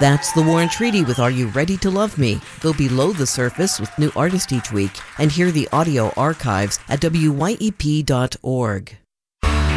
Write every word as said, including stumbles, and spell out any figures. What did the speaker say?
That's The War and Treaty with Are You Ready to Love Me? Go below the surface with new artists each week and hear the audio archives at W Y E P dot org.